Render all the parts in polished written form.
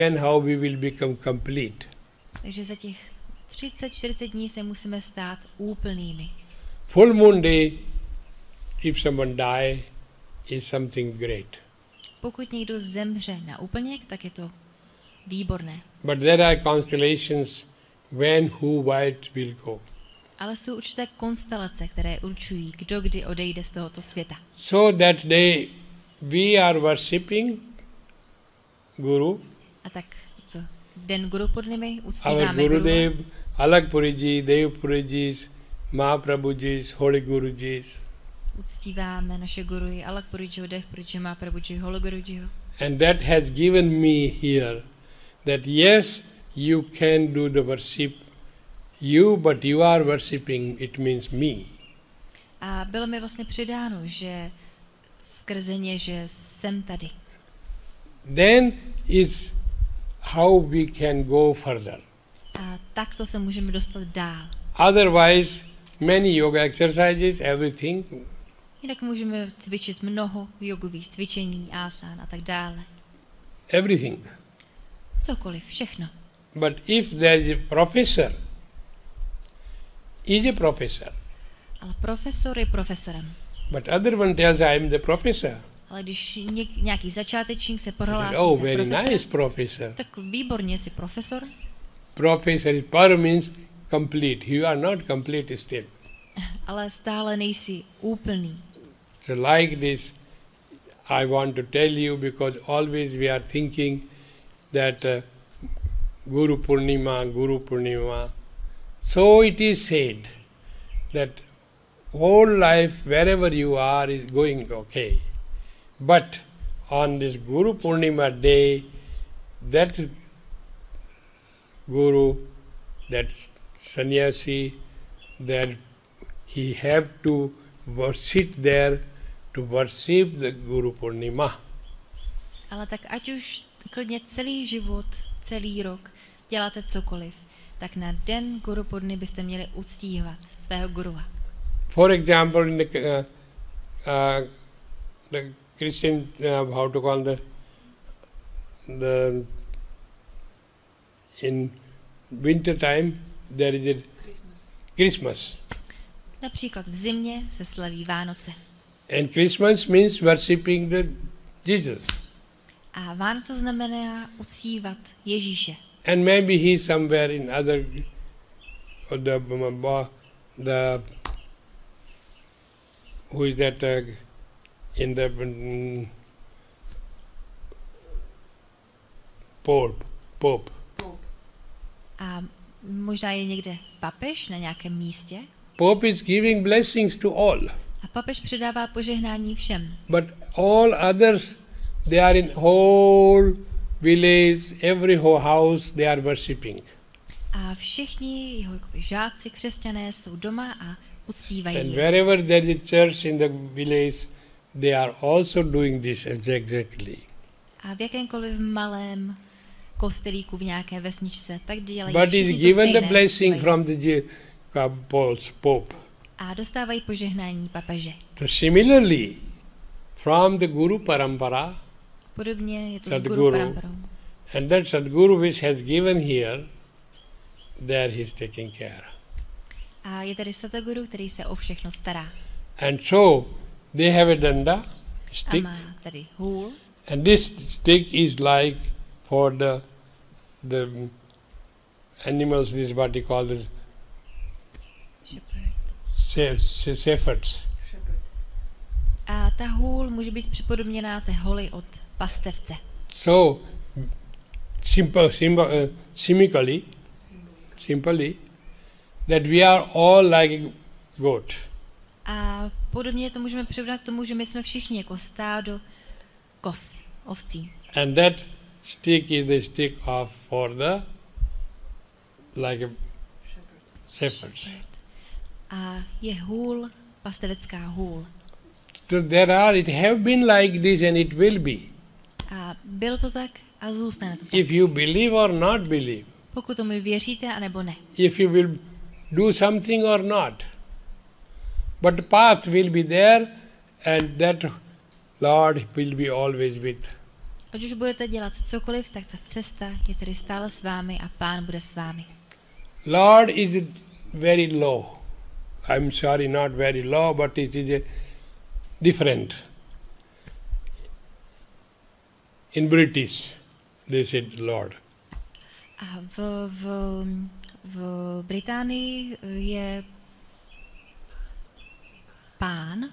and how we will become complete. Takže za těch 30-40 dní se musíme stát úplnými. Full moon day, if someone die, is something great. Pokud někdo zemře na úplněk, tak je to výborné. But there are constellations when, who, why it will go. Ale jsou určité konstelace, které určují, kdo kdy odejde z tohoto světa. So that day we are worshipping Guru, A tak v den Guru Purnimy our uctíváme Gurudev, Guru. Alak Puriji, Dev Purijis, Mahaprabhujis, Holy Gurujis. Uctíváme naše guruji Alak Purijiho, Dev Purijiho, Mahaprabhujiho, Holy Gurujiho. And that has given me here that yes, you can do the worship, but you are worshipping, it means me. A bylo mi vlastně přidáno, že skrze ně, že jsem tady. Then is how we can go further. A takto se můžeme dostat dál. Otherwise, many yoga exercises, everything, Jinak můžeme cvičit mnoho jogových cvičení, asán a tak dále. everything. Cokoliv, všechno. But if there is a professor, is a professor, Ale profesor je profesorem. but other one tells I am the professor. Ale když nějaký začátečník se prohlásí Oh, za very profesora, nice professor. tak výborně jsi profesor, Professor is par means complete. You are not complete still. ale stále nejsi úplný. So like this, I want to tell you because always we are thinking that Guru Purnima. So it is said that whole life, wherever you are, is going okay. But on this Guru Purnima day, that Guru, that sannyasi, that he have to sit there to worship the Guru Purnima. Ale tak ať už klidně celý život, celý rok děláte cokoliv, tak na den Guru Purnimy byste měli uctívat svého gurua. For example, in the Christian, how to call the in winter time there is a Christmas. Například v zimě se slaví Vánoce. And Christmas means worshipping the Jesus. A Vánoce znamená uctívat Ježíše. And maybe he is somewhere in other the who is that in the Pope. A možná je někde papež na nějakém místě. Pope is giving blessings to all. A papež předává požehnání všem. But all others, they are in whole village, every house, they are worshipping. A všichni jeho žáci, křesťané jsou doma a uctívají. And wherever there is a church in the village, they are also doing this exactly. A v jakémkoliv malém kostelíku v nějaké vesničce, tak dělají But všichni is to given stejné, the blessing uctívají. from the Pope. A dostávají požehnání papeže. So similarly, from the Guru Parampara, Podobně je to s Sadguru. Guru Paramparou. and that Sadguru which has given here, there he is taking care. A je tady Sataguru, který se o všechno stará. And so they have a danda, A stick, má tady hůl. and this stick is like for the animals, this is what they call the shepherds. A ta hůl může být připodobněná té holi od pastevce. So simply, that we are all like a goat. A podobně to můžeme přirovnat k tomu, že my jsme všichni jako stádo kos, ovcí. And that stick is the stick of for the like a shepherds. A je hůl, pastevecká hůl. So it have been like this and it will be. A bylo to tak a zůstane to tak. If you believe or not believe, Pokud tomu věříte, anebo ne. if you will do something or not. But the path will be there and that Lord will be always with. Ať už budete dělat cokoliv, tak ta cesta je tedy stále s vámi a Pán bude s vámi. Lord is very low. I'm sorry, not very low, but it is a different. In British, they said Lord. A v Británii je Pán.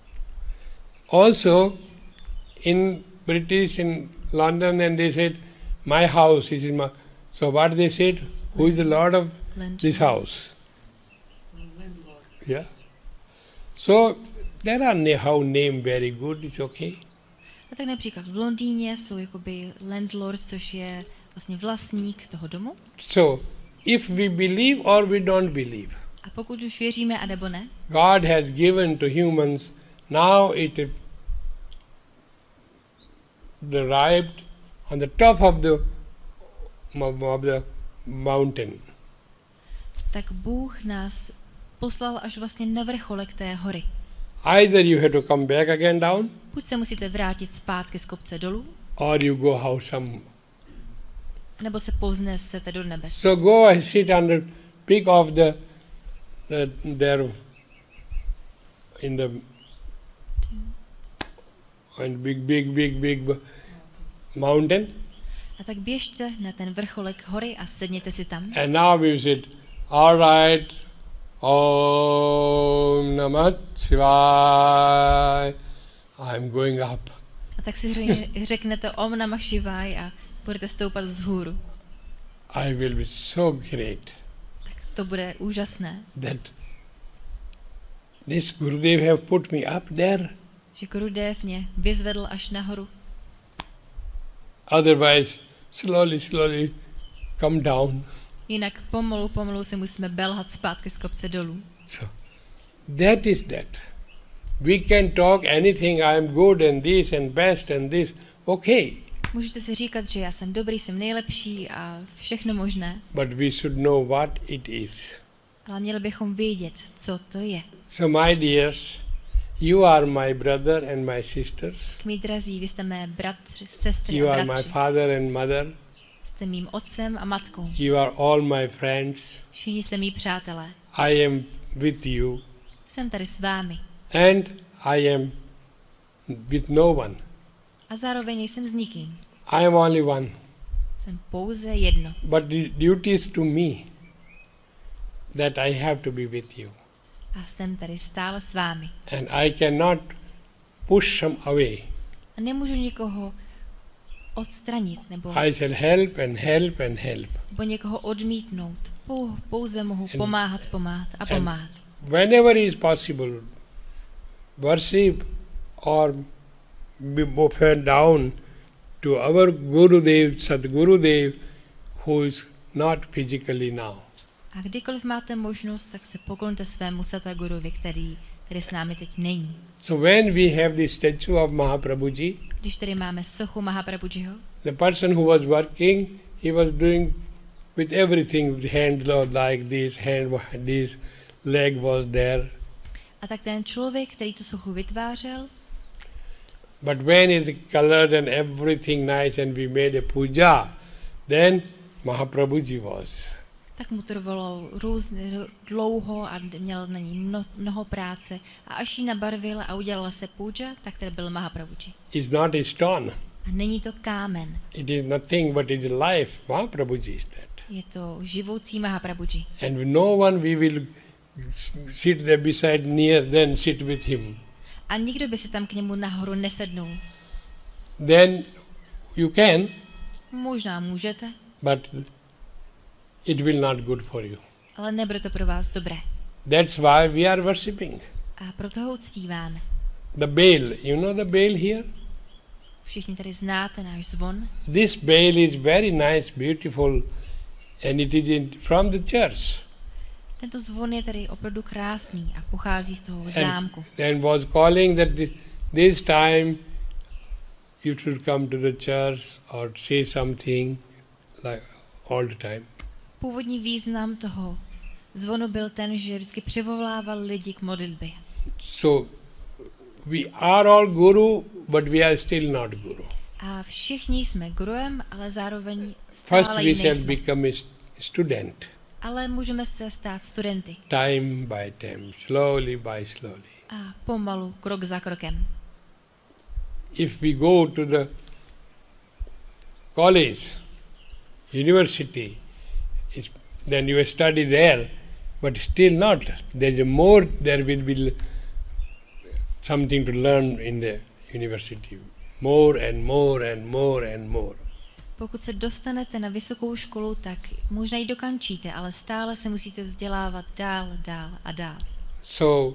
Also, in British, in London, and they said, my house is in my... So what they said? Who is the Lord of this house? Yeah. So, there are how name very good, it's okay. A tak například v Londýně jsou jakoby landlord, což je vlastně vlastník toho domu. So, if we believe or we don't believe, A pokud už věříme a nebo ne, God has given to humans, now it is arrived on the top of the mountain. tak Bůh nás poslal až vlastně na vrcholek té hory. Either you have to come back again down, Buď se musíte vrátit zpátky z kopce dolů, or you go out some. nebo se povznesete do nebes. So go and sit on the peak of there in the big mountain. A tak běžte na ten vrcholek hory a sedněte si tam. And now we said, all right, Om Namah Shivaya, I'm going up. A tak si řeknete Om Namah Shivaya a budete stoupat vzhůru. I will be so great Tak to bude úžasné, that this Gurudev have put me up there. že Gurudev mě vyzvedl až nahoru. Otherwise, slowly come down. Jinak pomalu se musíme belhat zpátky z kopce dolů. So, that is that. We can talk anything, I am good and this and best and this. Okay. Můžete si říkat, že já jsem dobrý, jsem nejlepší a všechno možné, But we should know what it is. ale měli bychom vědět, co to je. So my dears, you are my brother and my sisters. Mí drazí, vy jste mé bratři, sestry You a are my bratři. father and mother. Jste mým otcem a matkou. You are all my friends. Všichni jste mý přátelé. I am with you. Jsem tady s vámi. And I am with no one. A zároveň nejsem s nikým. I am only one. Jsem pouze jedno. But the duty is to me that I have to be with you. A jsem tady stále s vámi. And I cannot push them away. A nemůžu nikoho odstranit nebo I shall help and help and help. někoho odmítnout. Pouze mohu pomáhat a pomáhat. Whenever is possible, worship or be bowed down to our Gurudev, Sadgurudev, who is not physically now. A kdykoliv máte možnost, tak se poklonte svému Sataguruvi, který s námi teď není. So when we have the statue of Mahaprabhuji, Když tady máme sochu Mahaprabhujiho, the person who was working, he was doing with everything, with hand like this, this, leg was there. a tak ten člověk, který tu sochu vytvářel, But when it's colored and everything nice and we made a puja, then Mahaprabhuji was. tak mu trvalo dlouho a měl na ní mnoho práce. A až ji nabarvil a udělala se puja, tak ten byl Mahaprabhuji. It's not a stone. A není to kámen. It is nothing but it is life. Mahaprabhuji is that. Je to živoucí Mahaprabhuji. And no one we will sit there beside near, then sit with him. A nikdo by si tam k němu nahoru nesednul. Then you can, Možná můžete, but it will not good for you. ale nebude to pro vás dobré. That's why we are worshipping. A proto ho uctíváme. The bell, you know the bell here? Všichni tady znáte náš zvon. This bell is very nice, beautiful, and it is from the church. Tento zvon je tady opravdu krásný a pochází z toho zámku. And was calling that this time you should come to the church or say something like all the time. Původní význam toho zvonu byl ten, že vždycky přivolával lidi k modlitbě. So we are all guru, but we are still not guru. A všichni jsme guruem, ale zároveň First stále we jí shall nejsme. become a student, Ale můžeme se stát studenty. time by time, slowly by slowly. A pomalu, krok za krokem. If we go to the college, university, then you study there, but still not. There will be something to learn in the university. More and more and more and more. Pokud se dostanete na vysokou školu, tak možná ji dokončíte, ale stále se musíte vzdělávat dál, dál a dál. So,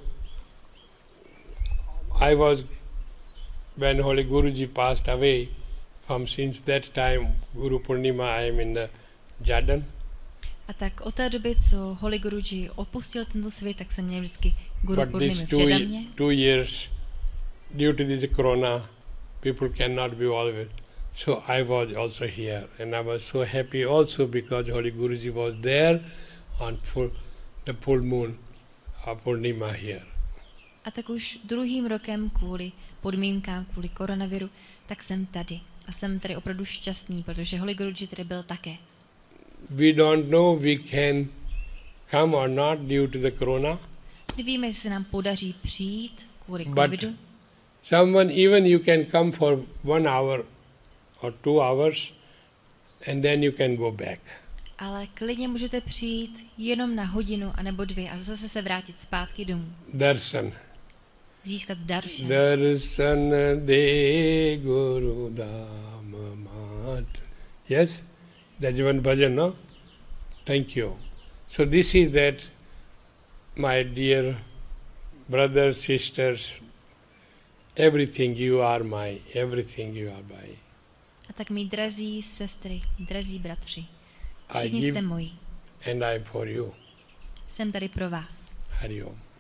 when Holy Guruji passed away, since that time, Guru Purnima, I am in the Jordan. A tak od té doby, co Holy Guruji opustil tento svět, tak jsem měl vždycky Guru But Purnimi these v Jordaně. 2 years, due to this corona, people cannot be always. So I was also here, and I was so happy also because Holy Guruji was there on the full moon of Purnima here. A tak už druhým rokem kvůli podmínkám, kvůli koronaviru, tak jsem tady. A jsem tady opravdu šťastný, protože Holy Guruji tady byl také. We don't know we can come or not due to the corona. Nevíme, jestli se nám podaří přijít kvůli But covidu. even you can come for 1 hour or 2 hours and then you can go back. Ale klidně můžete přijít jenom na hodinu anebo 2 a zase se vrátit zpátky domů. Darshan. Získat darshan. Darshan de Guru Dham Mat. Yes? That's one bhajan, no? Thank you. So this is that, my dear brothers, sisters, everything you are my, everything you are my. A tak mý drazí sestry, drazí bratři, I všichni give jste moji. and I for you. Jsem tady pro vás. Hari Om.